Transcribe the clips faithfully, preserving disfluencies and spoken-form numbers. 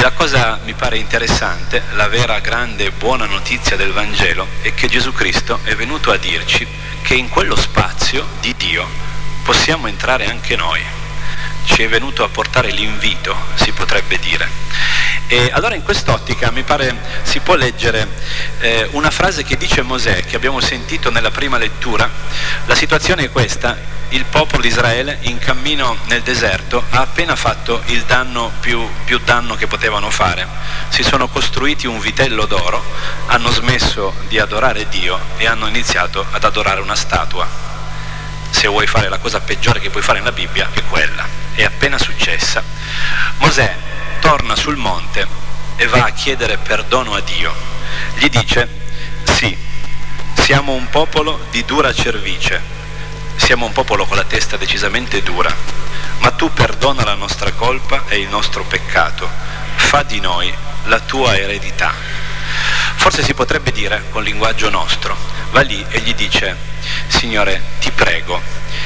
la cosa mi pare interessante, la vera grande e buona notizia del Vangelo è che Gesù Cristo è venuto a dirci che in quello spazio di Dio possiamo entrare anche noi. Ci è venuto a portare l'invito, si potrebbe dire. E allora in quest'ottica mi pare si può leggere eh, una frase che dice Mosè, che abbiamo sentito nella prima lettura. La situazione è questa: il popolo di Israele in cammino nel deserto ha appena fatto il danno più, più danno che potevano fare. Si sono costruiti un vitello d'oro, hanno smesso di adorare Dio e hanno iniziato ad adorare una statua. Se vuoi fare la cosa peggiore che puoi fare nella Bibbia è quella. È appena successa. Mosè torna sul monte e va a chiedere perdono a Dio. Gli dice: sì, siamo un popolo di dura cervice, siamo un popolo con la testa decisamente dura, ma tu perdona la nostra colpa e il nostro peccato, fa di noi la tua eredità. Forse si potrebbe dire con linguaggio nostro, va lì e gli dice: Signore, ti prego,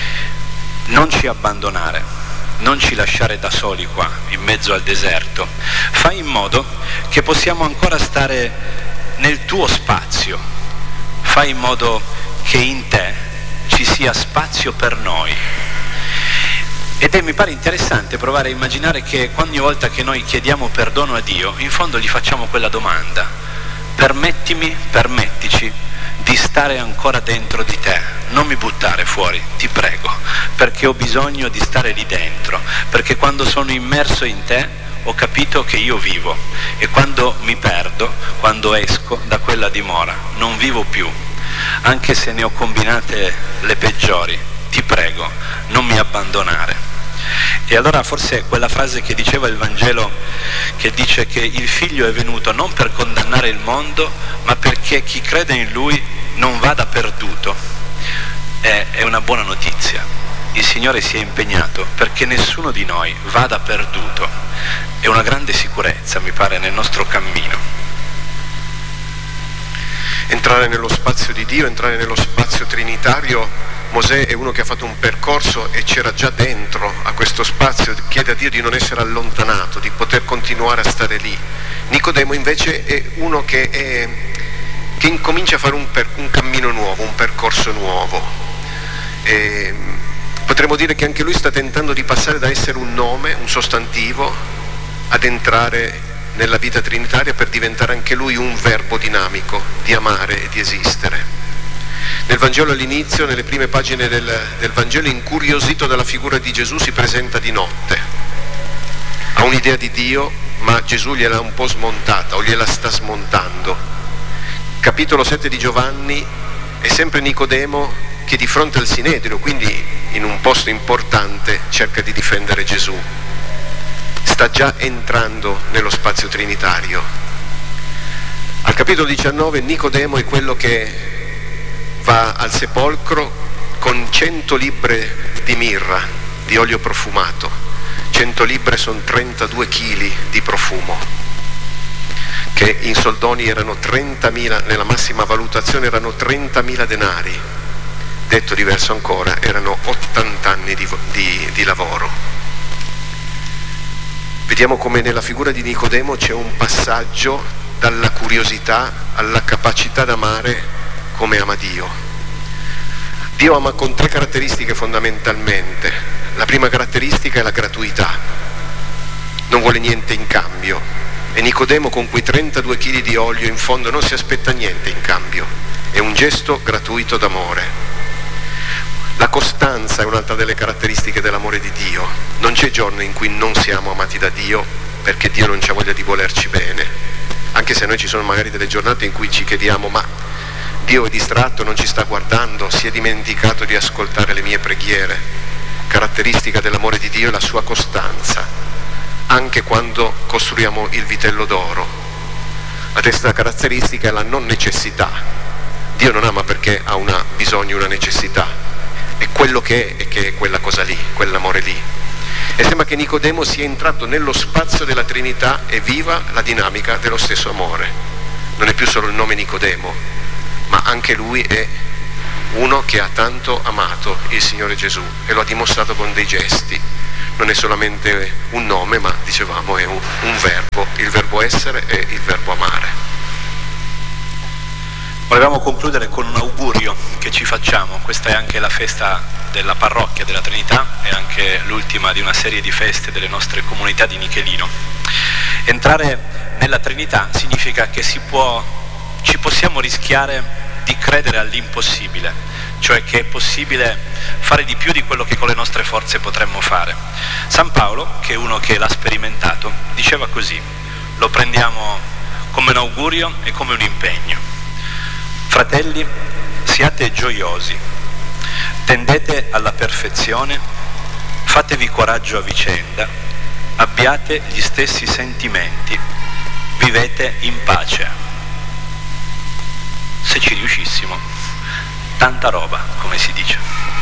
non ci abbandonare, non ci lasciare da soli qua, in mezzo al deserto. Fai in modo che possiamo ancora stare nel tuo spazio. Fai in modo che in te ci sia spazio per noi. Ed è, mi pare interessante provare a immaginare che ogni volta che noi chiediamo perdono a Dio, in fondo gli facciamo quella domanda: permettimi, permettici di stare ancora dentro di te, non mi buttare fuori, ti prego, perché ho bisogno di stare lì dentro, perché quando sono immerso in te ho capito che io vivo, e quando mi perdo, quando esco da quella dimora, non vivo più, anche se ne ho combinate le peggiori, ti prego, non mi abbandonare. E allora forse quella frase che diceva il Vangelo, che dice che il Figlio è venuto non per condannare il mondo, ma perché chi crede in Lui non vada perduto, è, è una buona notizia. Il Signore si è impegnato perché nessuno di noi vada perduto. È una grande sicurezza, mi pare, nel nostro cammino. Entrare nello spazio di Dio, entrare nello spazio trinitario. Mosè è uno che ha fatto un percorso e c'era già dentro a questo spazio, chiede a Dio di non essere allontanato, di poter continuare a stare lì. Nicodemo invece è uno che, è, che incomincia a fare un, per, un cammino nuovo, un percorso nuovo. E potremmo dire che anche lui sta tentando di passare da essere un nome, un sostantivo, ad entrare nella vita trinitaria per diventare anche lui un verbo dinamico di amare e di esistere. Nel Vangelo all'inizio, nelle prime pagine del, del Vangelo, incuriosito dalla figura di Gesù, si presenta di notte. Ha un'idea di Dio, ma Gesù gliela ha un po' smontata o gliela sta smontando. Capitolo sette di Giovanni, è sempre Nicodemo che di fronte al Sinedrio, quindi in un posto importante, cerca di difendere Gesù. Sta già entrando nello spazio trinitario. Al capitolo diciannove Nicodemo è quello che va al sepolcro con cento libbre di mirra, di olio profumato. cento libbre sono trentadue chili di profumo, che in soldoni erano trentamila, nella massima valutazione erano trentamila denari. Detto diverso ancora, erano ottanta anni di, di, di lavoro. Vediamo come nella figura di Nicodemo c'è un passaggio dalla curiosità alla capacità d'amare come ama Dio. Dio ama con tre caratteristiche fondamentalmente. La prima caratteristica è la gratuità, non vuole niente in cambio, e Nicodemo con quei trentadue chili di olio in fondo non si aspetta niente in cambio, è un gesto gratuito d'amore. La costanza è un'altra delle caratteristiche dell'amore di Dio. Non c'è giorno in cui non siamo amati da Dio, perché Dio non c'ha voglia di volerci bene, anche se noi ci sono magari delle giornate in cui ci chiediamo: ma Dio è distratto, non ci sta guardando, si è dimenticato di ascoltare le mie preghiere. Caratteristica dell'amore di Dio è la sua costanza, anche quando costruiamo il vitello d'oro. La terza caratteristica è la non necessità. Dio non ama perché ha una bisogno, una necessità, è quello che è, e che è quella cosa lì, quell'amore lì. E sembra che Nicodemo sia entrato nello spazio della Trinità e viva la dinamica dello stesso amore. Non è più solo il nome Nicodemo, ma anche lui è uno che ha tanto amato il Signore Gesù e lo ha dimostrato con dei gesti. Non è solamente un nome, ma dicevamo è un, un verbo, il verbo verbo essere e il verbo amare. Volevamo concludere con un augurio che ci facciamo. Questa è anche la festa della parrocchia della Trinità, è anche l'ultima di una serie di feste delle nostre comunità di Nichelino. Entrare nella Trinità significa che si può, ci possiamo rischiare di credere all'impossibile, cioè che è possibile fare di più di quello che con le nostre forze potremmo fare. San Paolo, che è uno che l'ha sperimentato, diceva così: lo prendiamo come un augurio e come un impegno. Fratelli, siate gioiosi, tendete alla perfezione, fatevi coraggio a vicenda, abbiate gli stessi sentimenti, vivete in pace. Se ci riuscissimo, tanta roba, come si dice.